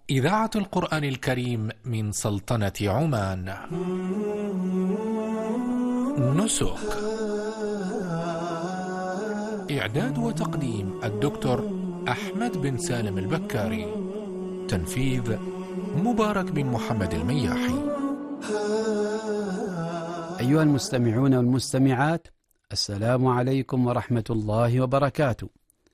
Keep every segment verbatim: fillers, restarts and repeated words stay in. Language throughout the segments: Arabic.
إذاعة القرآن الكريم من سلطنة عمان. نسك. إعداد وتقديم الدكتور أحمد بن سالم البكاري. تنفيذ مبارك بن محمد المياحي. أيها المستمعون والمستمعات، السلام عليكم ورحمة الله وبركاته.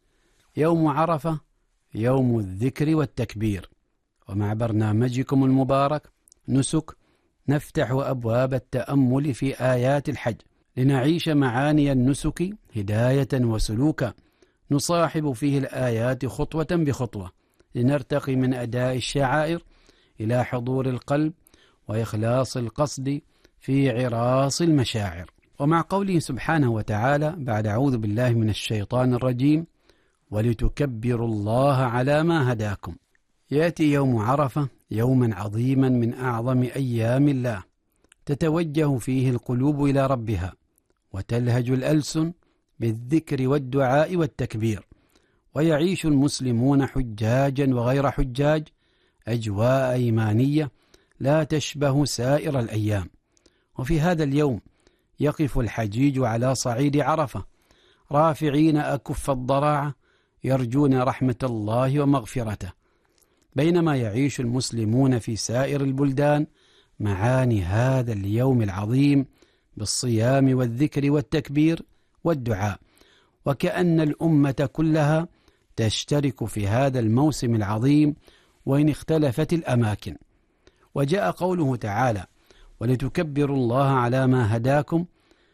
يوم عرفة يوم الذكر والتكبير، ومع برنامجكم المبارك نسك نفتح أبواب التأمل في آيات الحج لنعيش معاني النسك هداية وسلوكا، نصاحب فيه الآيات خطوة بخطوة لنرتقي من أداء الشعائر إلى حضور القلب وإخلاص القصد في عراس المشاعر. ومع قوله سبحانه وتعالى بعد أعوذ بالله من الشيطان الرجيم: ولتكبروا الله على ما هداكم، يأتي يوم عرفة يوما عظيما من أعظم أيام الله، تتوجه فيه القلوب إلى ربها وتلهج الألسن بالذكر والدعاء والتكبير، ويعيش المسلمون حجاجا وغير حجاج أجواء إيمانية لا تشبه سائر الأيام. وفي هذا اليوم يقف الحجيج على صعيد عرفة رافعين أكف الضراعة يرجون رحمة الله ومغفرته، بينما يعيش المسلمون في سائر البلدان معاني هذا اليوم العظيم بالصيام والذكر والتكبير والدعاء، وكأن الأمة كلها تشترك في هذا الموسم العظيم وإن اختلفت الأماكن. وجاء قوله تعالى: ولتكبروا الله على ما هداكم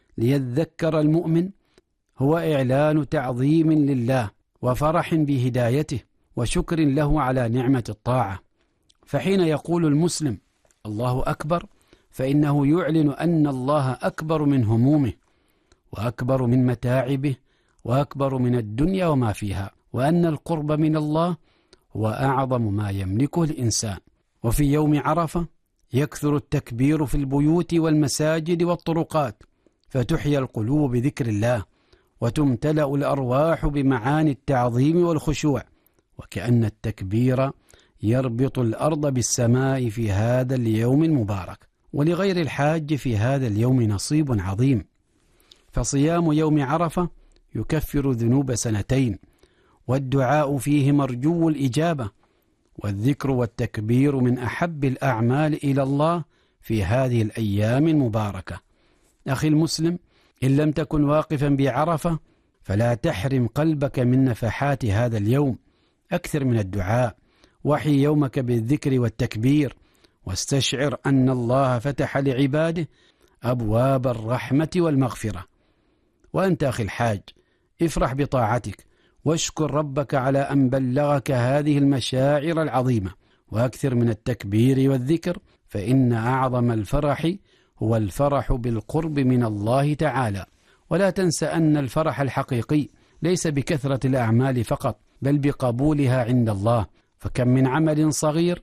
ليذكر المؤمن، هو إعلان تعظيم لله وفرح بهدايته وشكر له على نعمة الطاعة. فحين يقول المسلم الله أكبر فإنه يعلن أن الله أكبر من همومه وأكبر من متاعبه وأكبر من الدنيا وما فيها، وأن القرب من الله هو أعظم ما يملكه الإنسان. وفي يوم عرفة يكثر التكبير في البيوت والمساجد والطرقات، فتحيا القلوب بذكر الله وتمتلأ الأرواح بمعاني التعظيم والخشوع، وكأن التكبير يربط الأرض بالسماء في هذا اليوم المبارك. ولغير الحاج في هذا اليوم نصيب عظيم، فصيام يوم عرفة يكفر ذنوب سنتين، والدعاء فيه مرجو الإجابة، والذكر والتكبير من أحب الأعمال إلى الله في هذه الأيام المباركة. أخي المسلم، إن لم تكن واقفا بعرفة فلا تحرم قلبك من نفحات هذا اليوم، أكثر من الدعاء، وحي يومك بالذكر والتكبير، واستشعر أن الله فتح لعباده أبواب الرحمة والمغفرة. وأنت أخي الحاج، افرح بطاعتك واشكر ربك على أن بلغك هذه المشاعر العظيمة، وأكثر من التكبير والذكر، فإن أعظم الفرح هو الفرح بالقرب من الله تعالى. ولا تنس أن الفرح الحقيقي ليس بكثرة الأعمال فقط، بل بقبولها عند الله، فكم من عمل صغير